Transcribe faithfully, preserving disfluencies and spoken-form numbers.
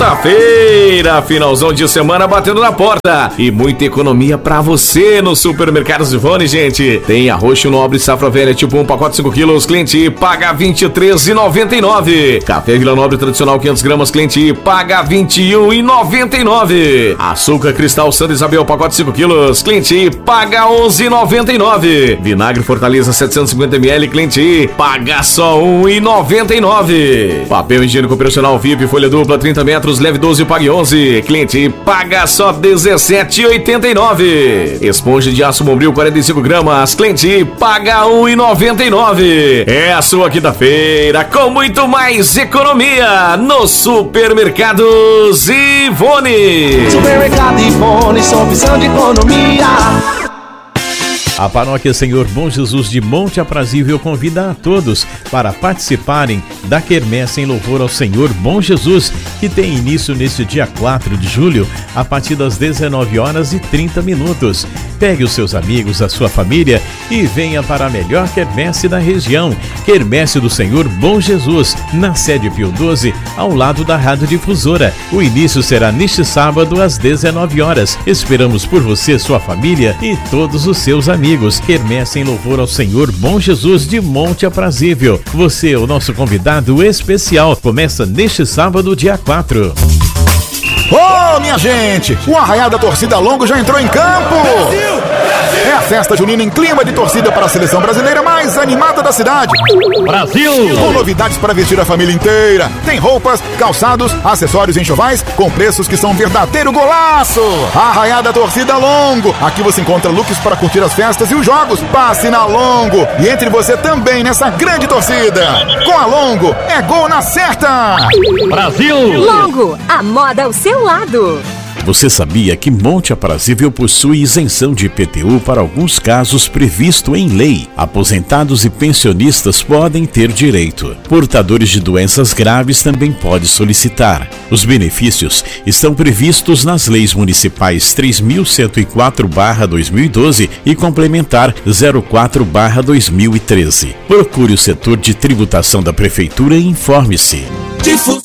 Quinta-feira, finalzão de semana batendo na porta e muita economia pra você no Supermercados Ivone, gente. Tem arroz nobre safra velha tipo um pacote cinco quilos, cliente paga vinte e três reais e noventa e nove centavos. Café Vila Nobre tradicional quinhentas gramas, cliente paga vinte e um reais e noventa e nove centavos. Açúcar Cristal Santa Isabel pacote cinco quilos, cliente paga onze reais e noventa e nove centavos. Vinagre Fortaleza setecentos e cinquenta mililitros, cliente paga só um real e noventa e nove centavos. Papel higiênico operacional V I P folha dupla trinta metros, leve doze, pague onze. Cliente paga só dezessete reais e oitenta e nove centavos. Esponja de aço Bombril quarenta e cinco gramas, cliente paga um real e noventa e nove centavos. É a sua quinta-feira com muito mais economia no Supermercados Ivone. Supermercado Ivone, sua visão de economia. A Paróquia Senhor Bom Jesus de Monte Aprazível convida a todos para participarem da quermesse em louvor ao Senhor Bom Jesus, que tem início neste dia quatro de julho, a partir das dezenove horas e trinta minutos. Pegue os seus amigos, a sua família e venha para a melhor quermesse da região, Quermesse do Senhor Bom Jesus, na sede Pio doze, ao lado da Rádio Difusora. O início será neste sábado às dezenove horas. Esperamos por você, sua família e todos os seus amigos. Quermesse em louvor ao Senhor Bom Jesus de Monte Aprazível. Você é o nosso convidado especial. Começa neste sábado, dia quatro. Ô, oh, minha gente, o Arraial da Torcida Longo já entrou em campo! Brasil! Brasil! É a festa junina em clima de torcida para a seleção brasileira mais animada da cidade. Brasil! Com novidades para vestir a família inteira. Tem roupas, calçados, acessórios e enxovais com preços que são um verdadeiro golaço. Arraial da Torcida Longo. Aqui você encontra looks para curtir as festas e os jogos. Passe na Longo e entre você também nessa grande torcida. Com a Longo, é gol na certa! Brasil! Longo, a moda ao seu lado. Você sabia que Monte Aprazível possui isenção de I P T U para alguns casos previsto em lei? Aposentados e pensionistas podem ter direito. Portadores de doenças graves também podem solicitar. Os benefícios estão previstos nas leis municipais três mil cento e quatro barra dois mil e doze e complementar zero quatro barra dois mil e treze. Procure o setor de tributação da Prefeitura e informe-se.